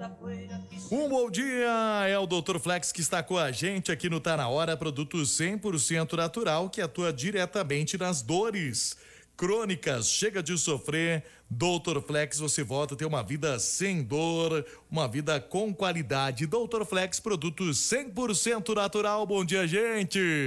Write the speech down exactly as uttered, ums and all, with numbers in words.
Um bom dia, é o doutor Flex que está com a gente aqui no Tá Na Hora, produto cem por cento natural que atua diretamente nas dores crônicas. Chega de sofrer, doutor Flex, você volta a ter uma vida sem dor, uma vida com qualidade. doutor Flex, produto cem por cento natural. Bom dia, gente!